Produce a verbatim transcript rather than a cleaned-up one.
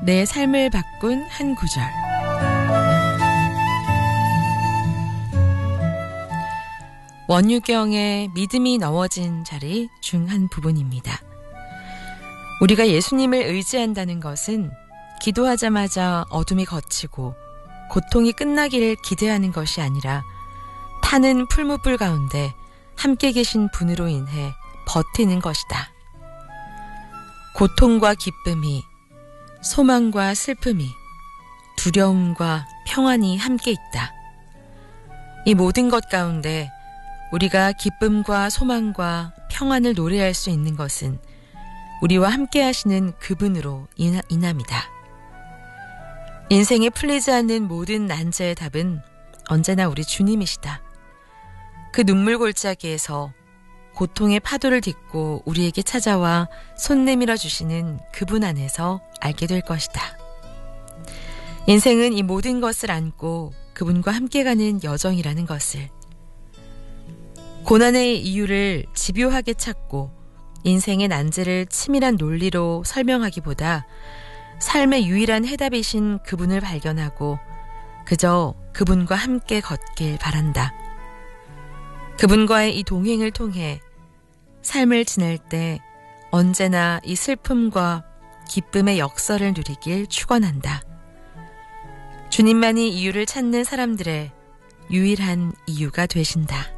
내 삶을 바꾼 한 구절. 원유경의 믿음이 넘어진 자리 중 한 부분입니다. 우리가 예수님을 의지한다는 것은 기도하자마자 어둠이 걷히고 고통이 끝나기를 기대하는 것이 아니라 타는 풀무불 가운데 함께 계신 분으로 인해 버티는 것이다. 고통과 기쁨이, 소망과 슬픔이, 두려움과 평안이 함께 있다. 이 모든 것 가운데 우리가 기쁨과 소망과 평안을 노래할 수 있는 것은 우리와 함께 하시는 그분으로 인함이다. 인생에 풀리지 않는 모든 난제의 답은 언제나 우리 주님이시다. 그 눈물 골짜기에서 고통의 파도를 딛고 우리에게 찾아와 손 내밀어 주시는 그분 안에서 알게 될 것이다. 인생은 이 모든 것을 안고 그분과 함께 가는 여정이라는 것을, 고난의 이유를 집요하게 찾고 인생의 난제를 치밀한 논리로 설명하기보다 삶의 유일한 해답이신 그분을 발견하고 그저 그분과 함께 걷길 바란다. 그분과의 이 동행을 통해 삶을 지낼 때 언제나 이 슬픔과 기쁨의 역설을 누리길 축원한다. 주님만이 이유를 찾는 사람들의 유일한 이유가 되신다.